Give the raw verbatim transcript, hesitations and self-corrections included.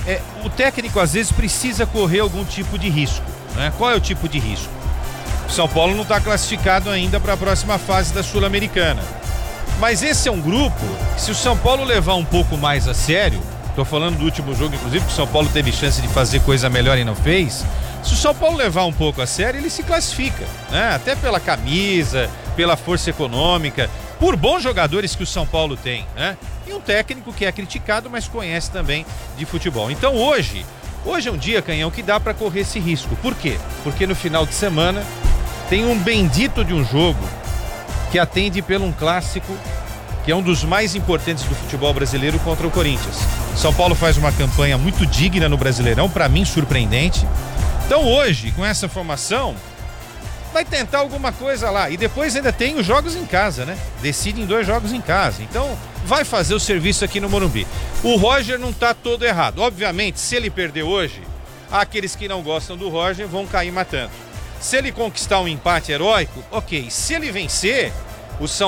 é, o técnico às vezes precisa correr algum tipo de risco, né? Qual é o tipo de risco? O São Paulo não está classificado ainda para a próxima fase da Sul-Americana. Mas esse é um grupo que, se o São Paulo levar um pouco mais a sério, tô falando do último jogo, inclusive, que o São Paulo teve chance de fazer coisa melhor e não fez. Se o São Paulo levar um pouco a sério, ele se classifica, né? Até pela camisa, pela força econômica, por bons jogadores que o São Paulo tem, né? E um técnico que é criticado, mas conhece também de futebol. Então hoje, hoje é um dia, Canhão, que dá para correr esse risco. Por quê? Porque no final de semana tem um bendito de um jogo que atende pelo um clássico que é um dos mais importantes do futebol brasileiro contra o Corinthians. São Paulo faz uma campanha muito digna no Brasileirão, para mim surpreendente. Então hoje, com essa formação, vai tentar alguma coisa lá. E depois ainda tem os jogos em casa, né? Decide em dois jogos em casa. Então vai fazer o serviço aqui no Morumbi. O Roger não tá todo errado. Obviamente, se ele perder hoje, aqueles que não gostam do Roger vão cair matando. Se ele conquistar um empate heróico, ok. Se ele vencer, o São